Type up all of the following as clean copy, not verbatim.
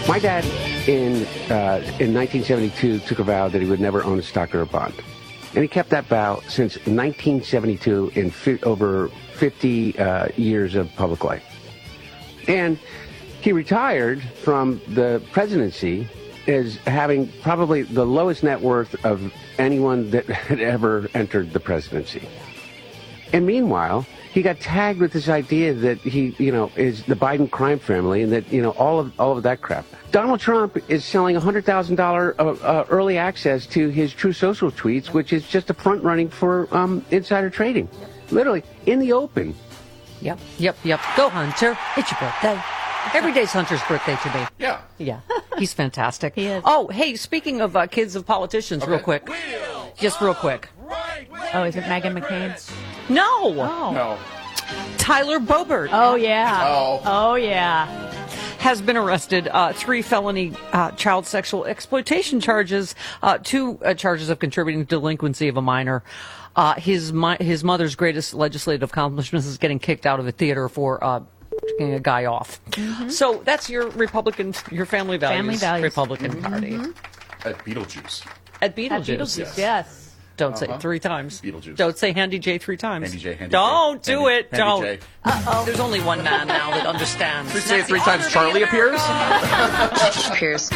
My dad, in 1972, took a vow that he would never own a stock or a bond. And he kept that vow since 1972 in over 50 years of public life. And he retired from the presidency as having probably the lowest net worth of anyone that had ever entered the presidency. And meanwhile, he got tagged with this idea that he, is the Biden crime family and that, all of that crap. Donald Trump is selling $100,000 early access to his True Social tweets, which is just a front running for insider trading. Literally, in the open. Yep. Go, Hunter. It's your birthday. Every day's Hunter's birthday to me. Yeah. He's fantastic. He is. Oh, hey, speaking of kids of politicians, real quick. Just real quick. Oh, is it Meghan McCain? No. Oh. No. Tyler Bobert. Oh, yeah. Oh, yeah. Has been arrested. 3 felony child sexual exploitation charges, 2 charges of contributing to delinquency of a minor. His mother's greatest legislative accomplishment is getting kicked out of the theater for kicking a guy off. Mm-hmm. So that's your family values. Republican Party. At Beetlejuice. At Beetlejuice. Yes. Don't say it 3 times. Beetlejuice. Don't say Handy J 3 times. Handy J. Don't do it. Handy Don't. J. Uh-oh. There's only one man now that understands. We say it 3 times. Charlie appears. Appears.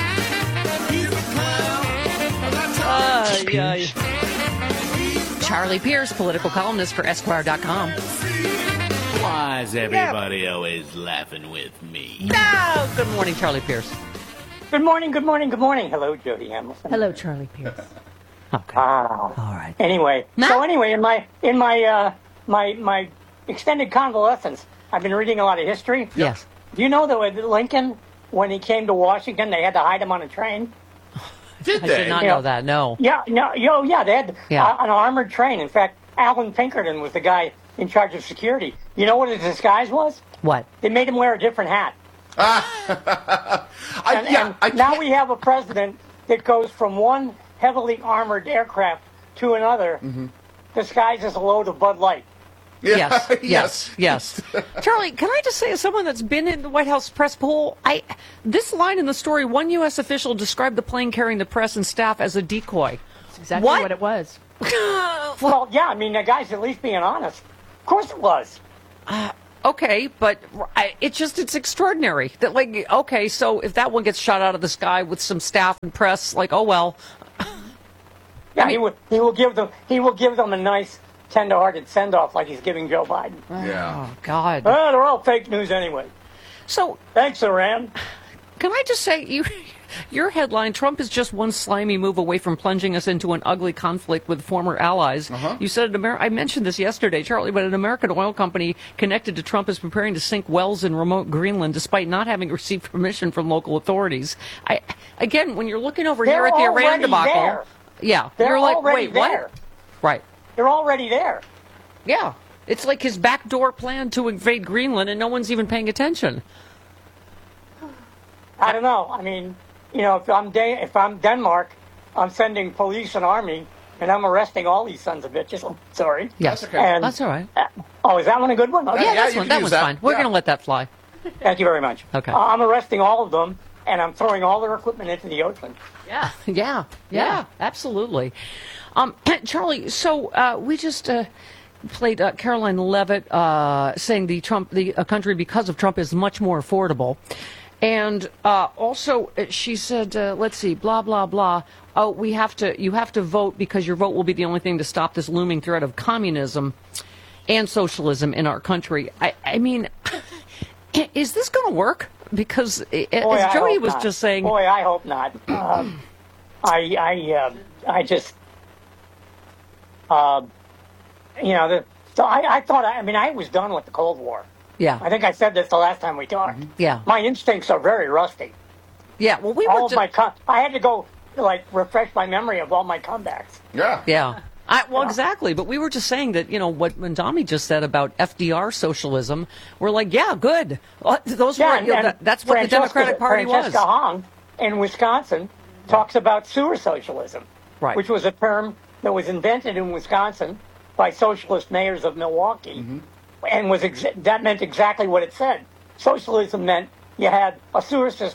Charlie Pierce, political columnist for Esquire.com. Why is everybody always laughing with me? No! Good morning, Charlie Pierce. Good morning. Hello, Jody Hamilton. Hello, Charlie Pierce. Okay. All right. Anyway, in my extended convalescence, I've been reading a lot of history. Yes. Do you know that with Lincoln, when he came to Washington, they had to hide him on a train? Did I they? did not know that, no. Yeah, they had an armored train. In fact, Alan Pinkerton was the guy in charge of security. You know what his disguise was? What? They made him wear a different hat. Now we have a president that goes from one heavily armored aircraft to another, disguised as a load of Bud Light. Yes. Charlie, can I just say, as someone that's been in the White House press pool, this line in the story, one U.S. official described the plane carrying the press and staff as a decoy. That's exactly what it was. Well, yeah, I mean, the guy's at least being honest. Of course it was. Okay, but it's extraordinary that, okay, so if that one gets shot out of the sky with some staff and press, oh well. Yeah, he will give them a nice tender-hearted send-off like he's giving Joe Biden. Yeah. Oh, God. They're all fake news anyway. So, thanks, Iran. Can I just say, your headline, Trump is just one slimy move away from plunging us into an ugly conflict with former allies. You said, I mentioned this yesterday, Charlie, but an American oil company connected to Trump is preparing to sink wells in remote Greenland despite not having received permission from local authorities. Again, when you're looking over here at the Iran debacle... There. Yeah. They're you're like, already wait, there. what? Right. They're already there. Yeah. It's like his backdoor plan to invade Greenland, and no one's even paying attention. I don't know. I mean, if I'm Denmark, I'm sending police and army, and I'm arresting all these sons of bitches. I'm sorry. Yes. That's okay. And, That's all right. is that one a good one? Okay. Yeah, you can that use one's that. fine. We're Yeah. going to let that fly. Thank you very much. Okay. I'm arresting all of them, and I'm throwing all their equipment into the ocean. Yeah, absolutely. Charlie, so we just played Caroline Leavitt saying the country because of Trump is much more affordable. And also she said, let's see, blah, blah, blah. Oh, you have to vote because your vote will be the only thing to stop this looming threat of communism and socialism in our country. I mean, is this going to work? Because as Jody was just saying... Boy, I hope not. I just... I was done with the Cold War. Yeah. I think I said this the last time we talked. Yeah. My instincts are very rusty. Yeah, well, I had to go, refresh my memory of all my comebacks. Yeah. Yeah. Exactly. But we were just saying that, what Mandami just said about FDR socialism, we're like, yeah, good. Those were, that's what the Democratic Party was. Francesca Hong in Wisconsin talks about sewer socialism, right, which was a term that was invented in Wisconsin by socialist mayors of Milwaukee, and that meant exactly what it said. Socialism meant you had a sewer system,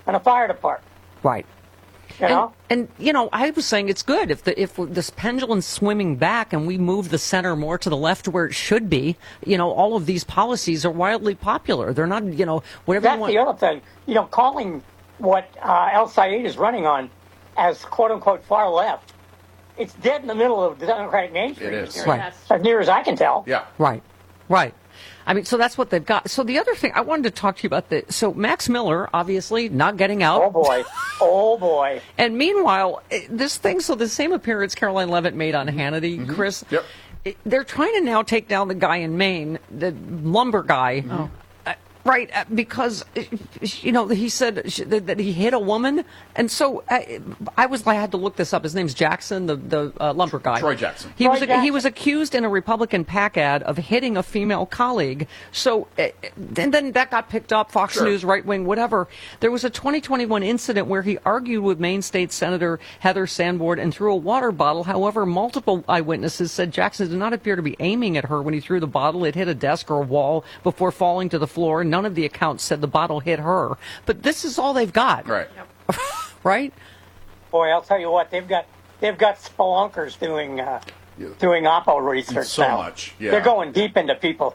and a fire department. Right. You know? And I was saying it's good if this pendulum's swinging back and we move the center more to the left where it should be. All of these policies are wildly popular. They're not, whatever. That's the other thing. Calling what El Sayed is running on as quote unquote far left, it's dead in the middle of the Democratic mainstream. It is. Right. As near as I can tell. Yeah. Right. I mean, so that's what they've got. So the other thing I wanted to talk to you about so Max Miller, obviously not getting out. Oh boy. And meanwhile, this thing, so the same appearance Caroline Leavitt made on Hannity, Chris. Yep. They're trying to now take down the guy in Maine, the lumber guy. Right, because, he said that he hit a woman. And so I had to look this up. His name's Jackson, the lumber guy. Troy Jackson. He was accused in a Republican PAC ad of hitting a female colleague. So, and then that got picked up, Fox News, right wing, whatever. There was a 2021 incident where he argued with Maine State Senator Heather Sanborn and threw a water bottle. However, multiple eyewitnesses said Jackson did not appear to be aiming at her when he threw the bottle. It hit a desk or a wall before falling to the floor. None of the accounts said the bottle hit her. But this is all they've got. Right. Right? Boy, I'll tell you what, they've got spelunkers doing Oppo research so now. much. Yeah. They're going deep into people's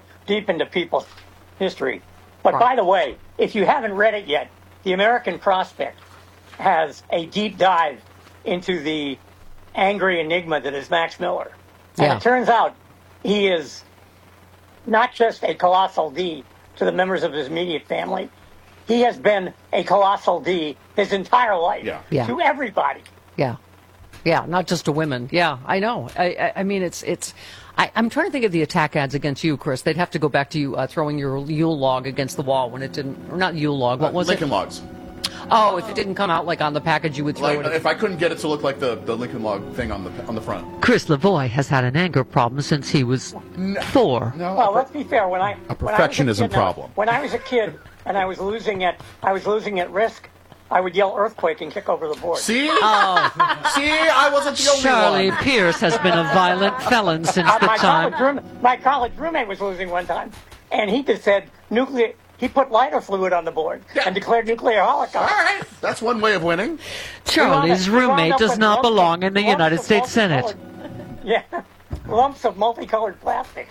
history. But by the way, if you haven't read it yet, the American Prospect has a deep dive into the angry enigma that is Max Miller. And it turns out he is not just a colossal D to the members of his immediate family. He has been a colossal D his entire life to everybody. Yeah, not just to women. Yeah, I know. I mean, I'm trying to think of the attack ads against you, Chris. They'd have to go back to you throwing your Yule log against the wall when it didn't, or not Yule log, what was Lincoln it? Logs. Oh, if it didn't come out like on the package, you would throw it. If I couldn't get it to look like the Lincoln Log thing on the front. Chris Lavoie has had an anger problem since he was 4. No. Well, let's be fair. When I perfectionism problem. When I was a kid and I was losing at Risk, I would yell earthquake and kick over the board. See? I wasn't the only Charlie one. Pierce has been a violent felon since the time. My college roommate was losing one time, and he just said nuclear. He put lighter fluid on the board and declared nuclear holocaust. All right. That's one way of winning. Charlie's roommate does not belong in the United States Senate. Yeah, lumps of multicolored plastic.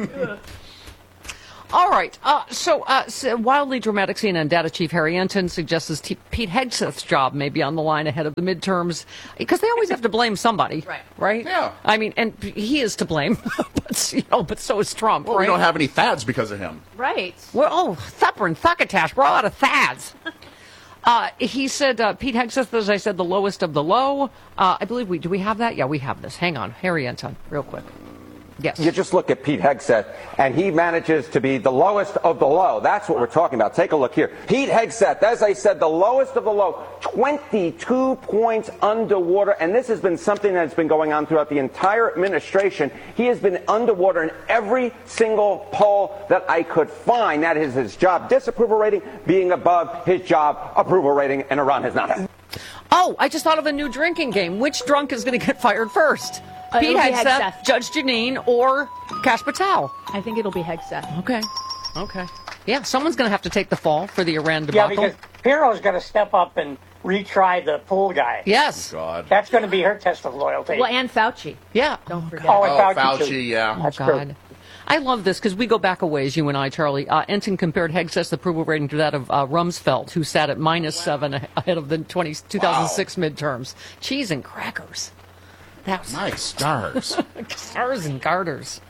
All right. So wildly dramatic CNN data chief Harry Enton suggests Pete Hegseth's job may be on the line ahead of the midterms because they always have to blame somebody. Right? Yeah. I mean, and he is to blame, but so is Trump. Well, right? we don't have any fads because of him. Right. Thupper and Thuckatash, we're all out of fads. He said Pete Hegseth, as I said, the lowest of the low. I believe do we have that? Yeah, we have this. Hang on. Harry Enton, real quick. Yes. You just look at Pete Hegseth, and he manages to be the lowest of the low. That's what we're talking about. Take a look here. Pete Hegseth, as I said, the lowest of the low, 22 points underwater, and this has been something that's been going on throughout the entire administration. He has been underwater in every single poll that I could find. That is his job disapproval rating being above his job approval rating, and Iran has not. Oh, I just thought of a new drinking game. Which drunk is going to get fired first? Pete Hegseth, Judge Jeanine, or Kash Patel? I think it'll be Hegseth. Okay. Yeah, someone's going to have to take the fall for the Iran debacle. Yeah, because Piro's going to step up and retry the pool guy. Yes. Oh, God. That's going to be her test of loyalty. Well, and Fauci. Yeah. Don't forget. Oh, and Fauci, too. yeah. Oh, That's God. true. I love this because we go back a ways, you and I, Charlie. Enton compared Hegseth's approval rating to that of Rumsfeld, who sat at -7 ahead of the 2006 midterms. Cheese and crackers. That was Nice stars. stars and garters.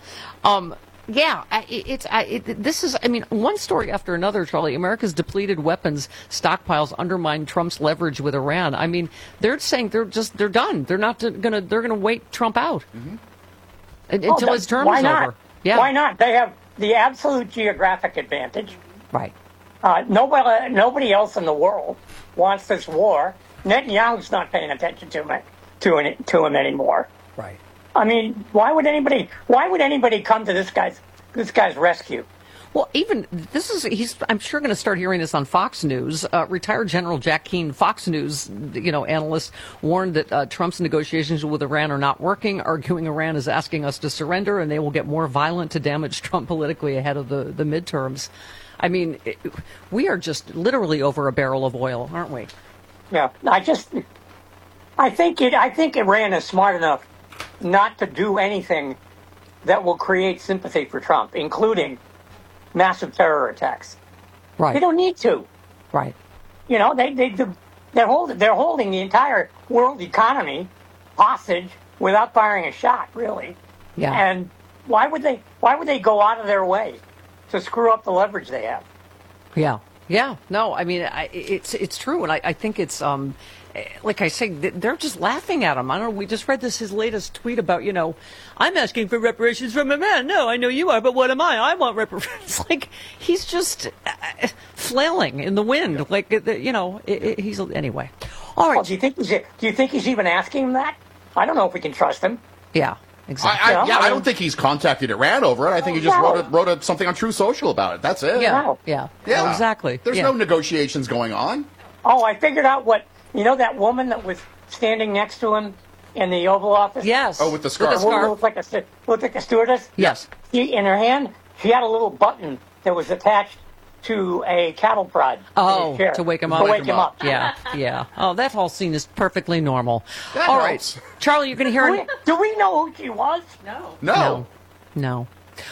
This is, I mean, one story after another, Charlie. America's depleted weapons stockpiles undermine Trump's leverage with Iran. I mean, they're saying they're done. They're gonna wait Trump out until his term is over. Yeah. Why not? They have the absolute geographic advantage. Right. Nobody else in the world wants this war. Netanyahu's not paying attention to him anymore. Right. I mean, why would anybody come to this guy's rescue? Well, even he's I'm sure going to start hearing this on Fox News. Retired General Jack Keane, Fox News, analyst, warned that Trump's negotiations with Iran are not working, arguing Iran is asking us to surrender and they will get more violent to damage Trump politically ahead of the midterms. I mean, we are just literally over a barrel of oil, aren't we? Yeah, I think Iran is smart enough not to do anything that will create sympathy for Trump, including massive terror attacks. Right. They don't need to. Right. You know, they're holding the entire world economy hostage without firing a shot, really. Yeah. And why would they go out of their way to screw up the leverage they have? Yeah. Yeah. No, I mean, it's true. And I think it's, like I say, they're just laughing at him. I don't know. We just read his latest tweet about, I'm asking for reparations from a man. No, I know you are, but what am I? I want reparations. Like, he's just flailing in the wind. Like, he's, anyway. All right. Well, do you think he's even asking him that? I don't know if we can trust him. Yeah. Exactly. I don't think he's contacted Iran over it. I think he just wrote something on True Social about it. That's it. Yeah. No. Yeah. Yeah. Oh, exactly. There's no negotiations going on. Oh, I figured out what, that woman that was standing next to him in the Oval Office? Yes. Oh, with the scarf. The woman looked like a stewardess? Yes. In her hand, she had a little button that was attached to a cattle prod. Oh, to wake him up. To wake him up. Yeah, yeah. Oh, that whole scene is perfectly normal. That All helps. right. Charlie, you're going to hear... Do we know who she was? No. No.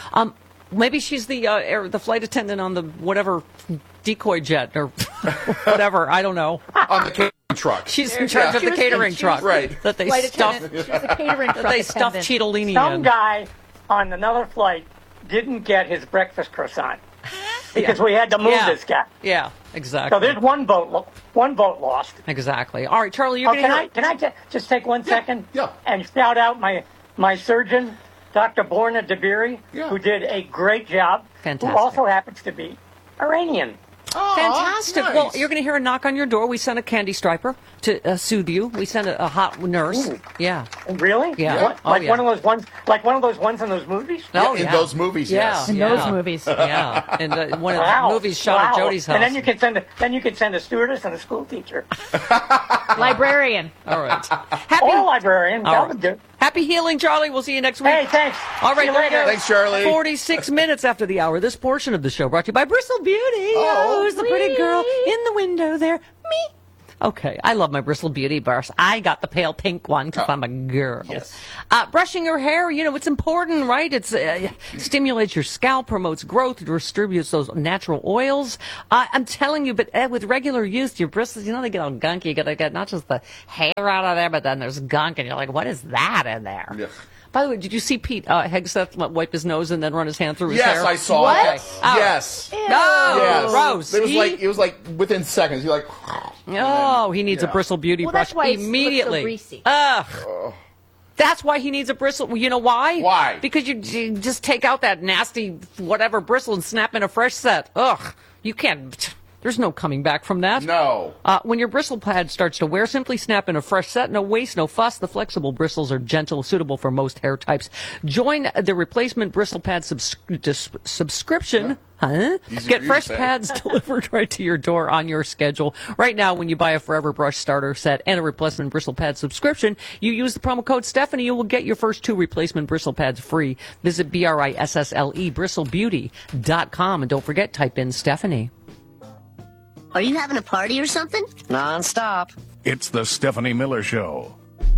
Maybe she's the flight attendant on the whatever decoy jet or whatever. I don't know. On the catering truck. She's in charge of the catering truck. Right. That they Flight stuff. attendant. She was a catering That truck they stuff attendant. Cheetolini Some in. guy on another flight didn't get his breakfast croissant because we had to move this guy. Yeah, exactly. So there's one vote lost. Exactly. All right, Charlie, you're going to hear... Can I just take 1 second? Yeah. And shout out my surgeon, Dr. Borna Dabiri, Yeah. who did a great job. Fantastic. Who also happens to be Iranian. Oh, Fantastic. nice. Well, you're going to hear a knock on your door. We sent a candy striper to soothe you. We sent a hot nurse. Ooh. Yeah. Really? Yeah. What? Oh, Like yeah. one of those ones in those movies? Oh, In yeah. those movies, Yeah. yes. In those movies. Yeah. And one of Wow. the movies shot at Jody's house. And then you can send a stewardess and a school teacher. Librarian. All right. Or a librarian. All That right. would do. Happy healing, Charlie. We'll see you next week. Hey, thanks. All right, See you there you later. go. Thanks, Charlie. 46 minutes after the hour. This portion of the show brought to you by Bristle Beauty. Oh, who's the pretty girl in the window there? Me. Okay, I love my Bristle Beauty brush. I got the pale pink one because I'm a girl. Yes. Brushing your hair, it's important, right? It's stimulates your scalp, promotes growth, distributes those natural oils. I'm telling you, but with regular use, your bristles, they get all gunky. You got to get not just the hair out of there, but then there's gunk, and you're like, what is that in there? Yeah. By the way, did you see Pete Hegseth wipe his nose and then run his hand through his Yes, hair? I saw What? it. Yes. No, Yes. gross. It was like within seconds. You're like, Oh, he needs a Yeah. Bristle Beauty Well, brush that's why it looks so immediately. greasy. Ugh. That's why he needs a bristle. Well, you know why? Why? Because you just take out that nasty whatever bristle and snap in a fresh set. Ugh. You can't. There's no coming back from that. no. When your bristle pad starts to wear, simply snap in a fresh set. No waste, no fuss. The flexible bristles are gentle, suitable for most hair types. Join the replacement bristle pad subscription. Huh? Easy Get for you fresh to say. pads delivered right to your door on your schedule. Right now, when you buy a Forever Brush starter set and a replacement bristle pad subscription, you use the promo code Stephanie. You will get your first 2 replacement bristle pads free. Visit BRISSLE bristlebeauty.com. And don't forget, type in Stephanie. Are you having a party or something? Non-stop. It's the Stephanie Miller Show.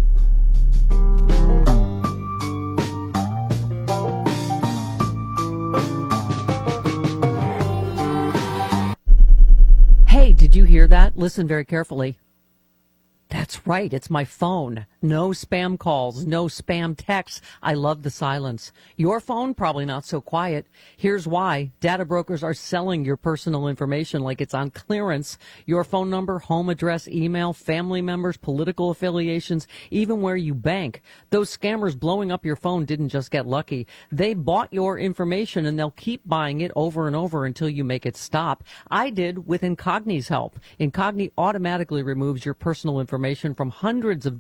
Hey, did you hear that? Listen very carefully. That's right. It's my phone. No spam calls, no spam texts. I love the silence. Your phone, probably not so quiet. Here's why. Data brokers are selling your personal information like it's on clearance. Your phone number, home address, email, family members, political affiliations, even where you bank. Those scammers blowing up your phone didn't just get lucky. They bought your information and they'll keep buying it over and over until you make it stop. I did with Incogni's help. Incogni automatically removes your personal information from hundreds of data brokers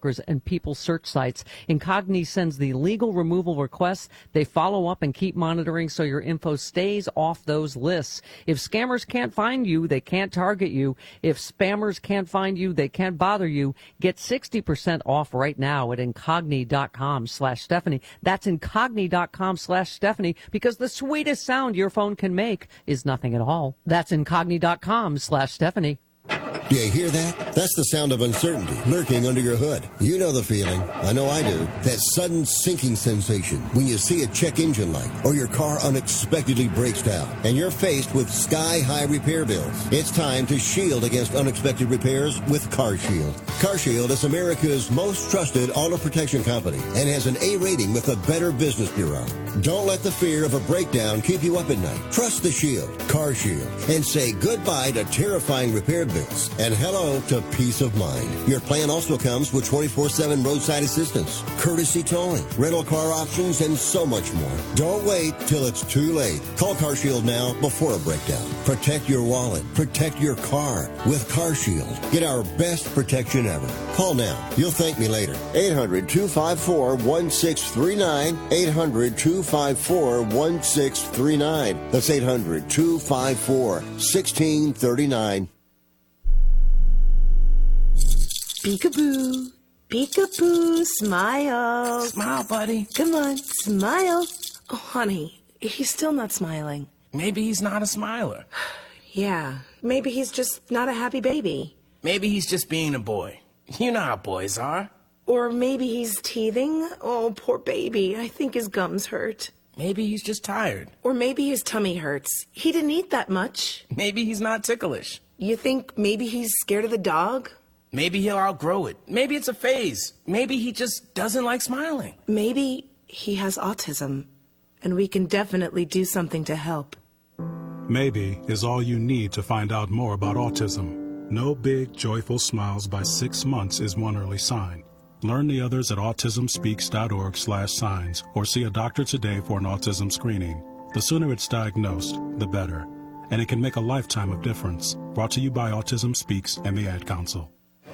brokers, and people search sites. Incogni sends the legal removal requests. They follow up and keep monitoring so your info stays off those lists. If scammers can't find you, they can't target you. If spammers can't find you, they can't bother you. Get 60% off right now at incogni.com/Stephanie. That's incogni.com/Stephanie, because the sweetest sound your phone can make is nothing at all. That's incogni.com/Stephanie. Do you hear that? That's the sound of uncertainty lurking under your hood. You know the feeling. I know I do. That sudden sinking sensation when you see a check engine light or your car unexpectedly breaks down and you're faced with sky-high repair bills. It's time to shield against unexpected repairs with CarShield. CarShield is America's most trusted auto protection company and has an A rating with the Better Business Bureau. Don't let the fear of a breakdown keep you up at night. Trust the Shield, CarShield, and say goodbye to terrifying repair bills and hello to peace of mind. Your plan also comes with 24/7 roadside assistance, courtesy towing, rental car options, and so much more. Don't wait till it's too late. Call CarShield now before a breakdown. Protect your wallet. Protect your car with CarShield. Get our best protection ever. Call now. You'll thank me later. 800-254-1639. 800-254-1639. That's 800-254-1639. Peekaboo, peekaboo, smile. Smile, buddy. Come on, smile. Oh, honey, he's still not smiling. Maybe he's not a smiler. Yeah, maybe he's just not a happy baby. Maybe he's just being a boy. You know how boys are. Or maybe he's teething. Oh, poor baby. I think his gums hurt. Maybe he's just tired. Or maybe his tummy hurts. He didn't eat that much. Maybe he's not ticklish. You think maybe he's scared of the dog? Maybe he'll outgrow it. Maybe it's a phase. Maybe he just doesn't like smiling. Maybe he has autism, and we can definitely do something to help. Maybe is all you need to find out more about autism. No big, joyful smiles by 6 months is one early sign. Learn the others at autismspeaks.org/signs or see a doctor today for an autism screening. The sooner it's diagnosed, the better. And it can make a lifetime of difference. Brought to you by Autism Speaks and the Ad Council.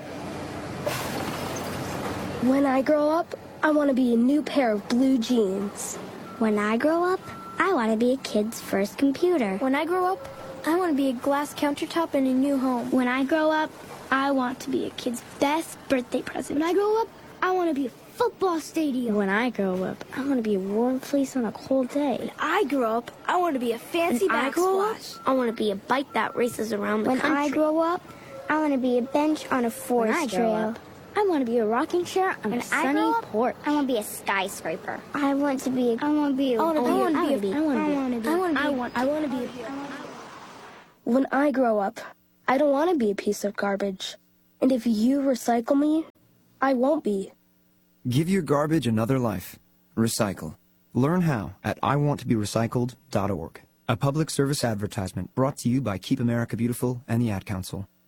When I grow up, I want to be a new pair of blue jeans. When I grow up, I want to be a kid's first computer. When I grow up, I want to be a glass countertop in a new home. When I grow up, I want to be a kid's best birthday present. When I grow up, I want to be a football stadium. When I grow up, I want to be a warm fleece on a cold day. When I grow up, I want to be a fancy backsplash. I want to be a bike that races around the country. When I grow up, I want to be a bench on a forest trail. I want to be a rocking chair on a sunny porch. I want to be a skyscraper. I want to be. When I grow up, I don't want to be a piece of garbage. And if you recycle me, I won't be. Give your garbage another life. Recycle. Learn how at iwanttoberecycled.org. A public service advertisement brought to you by Keep America Beautiful and the Ad Council.